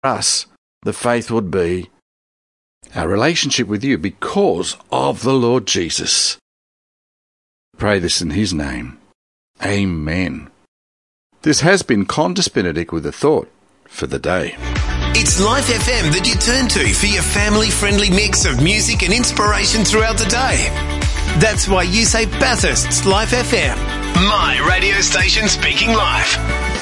us, the faith would be our relationship with you because of the Lord Jesus. Pray this in his name. Amen. This has been Qantas Benedict with a thought for the day. It's Life FM that you turn to for your family-friendly mix of music and inspiration throughout the day. That's why you say Bathurst's Life FM. My radio station speaking life.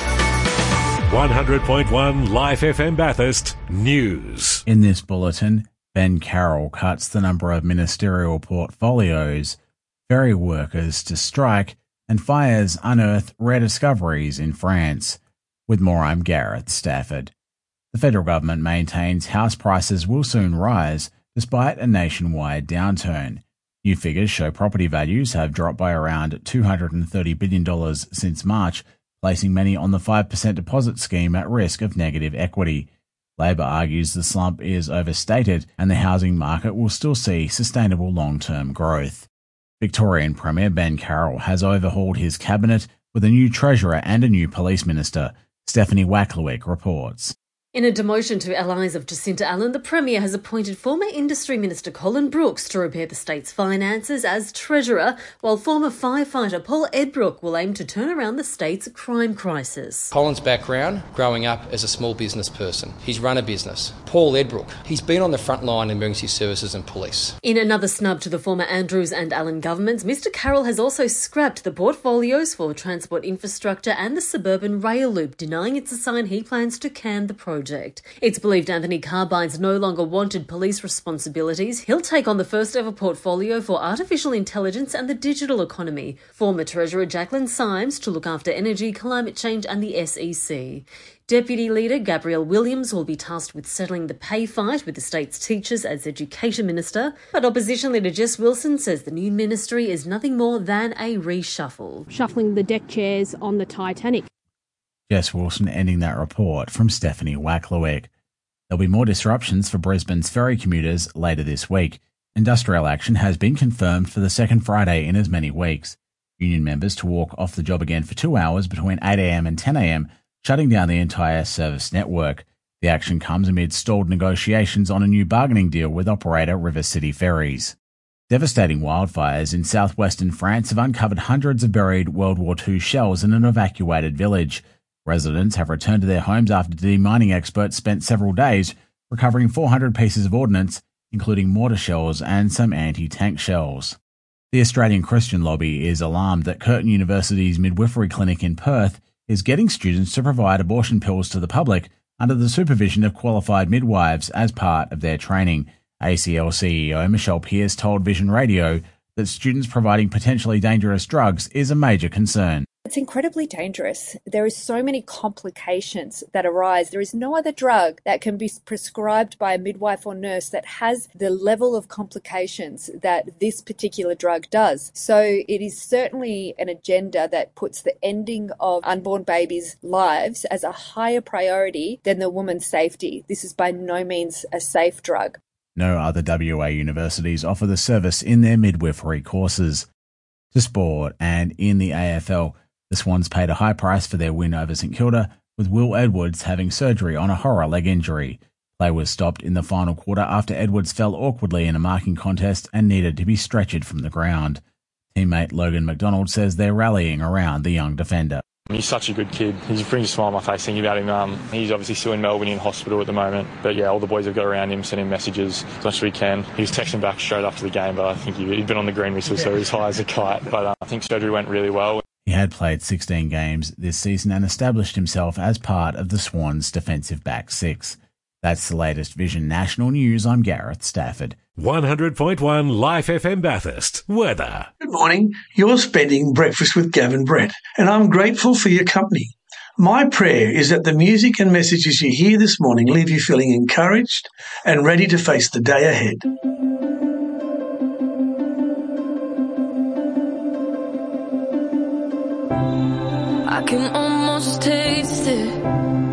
100.1 Life FM Bathurst News. In this bulletin, Ben Carroll cuts the number of ministerial portfolios, ferry workers to strike, and fires unearth rare discoveries in France. With more, I'm Gareth Stafford. The federal government maintains house prices will soon rise despite a nationwide downturn. New figures show property values have dropped by around $230 billion since March, placing many on the 5% deposit scheme at risk of negative equity. Labor argues the slump is overstated and the housing market will still see sustainable long-term growth. Victorian Premier Ben Carroll has overhauled his cabinet with a new treasurer and a new police minister. Stephanie Wacklewick reports. In a demotion to allies of Jacinta Allen, the Premier has appointed former Industry Minister Colin Brooks to repair the state's finances as Treasurer, while former firefighter Paul Edbrook will aim to turn around the state's crime crisis. Colin's background, growing up as a small business person. He's run a business. Paul Edbrook, he's been on the front line in emergency services and police. In another snub to the former Andrews and Allen governments, Mr Carroll has also scrapped the portfolios for transport infrastructure and the suburban rail loop, denying it's a sign he plans to can the project. It's believed Anthony Carbine's no longer wanted police responsibilities. He'll take on the first ever portfolio for artificial intelligence and the digital economy. Former Treasurer Jacqueline Symes to look after energy, climate change and the SEC. Deputy Leader Gabrielle Williams will be tasked with settling the pay fight with the state's teachers as Education Minister, but Opposition Leader Jess Wilson says the new ministry is nothing more than a reshuffle. Shuffling the deck chairs on the Titanic. Jess Wilson ending that report from Stephanie Wacklewick. There'll be more disruptions for Brisbane's ferry commuters later this week. Industrial action has been confirmed for the second Friday in as many weeks. Union members to walk off the job again for 2 hours between 8am and 10am, shutting down the entire service network. The action comes amid stalled negotiations on a new bargaining deal with operator River City Ferries. Devastating wildfires in southwestern France have uncovered hundreds of buried World War II shells in an evacuated village. Residents have returned to their homes after demining experts spent several days recovering 400 pieces of ordnance, including mortar shells and some anti-tank shells. The Australian Christian Lobby is alarmed that Curtin University's midwifery clinic in Perth is getting students to provide abortion pills to the public under the supervision of qualified midwives as part of their training. ACL CEO Michelle Pearce told Vision Radio that students providing potentially dangerous drugs is a major concern. It's incredibly dangerous. There are so many complications that arise. There is no other drug that can be prescribed by a midwife or nurse that has the level of complications that this particular drug does. So it is certainly an agenda that puts the ending of unborn babies' lives as a higher priority than the woman's safety. This is by no means a safe drug. No other WA universities offer the service in their midwifery courses. To sport, and in the AFL, the Swans paid a high price for their win over St Kilda, with Will Edwards having surgery on a horror leg injury. Play was stopped in the final quarter after Edwards fell awkwardly in a marking contest and needed to be stretchered from the ground. Teammate Logan McDonald says they're rallying around the young defender. He's such a good kid. He brings a smile on my face thinking about him. He's obviously still in Melbourne in hospital at the moment. But yeah, all the boys have got around him, sending messages as much as we can. He was texting back straight after the game, but I think he'd been on the green whistle, so he was high as a kite. But I think surgery went really well. He had played 16 games this season and established himself as part of the Swans' defensive back six. That's the latest Vision National News. I'm Gareth Stafford. 100.1 Life FM Bathurst. Weather. Good morning. You're spending breakfast with Gavin Brett, and I'm grateful for your company. My prayer is that the music and messages you hear this morning leave you feeling encouraged and ready to face the day ahead. I can almost taste it.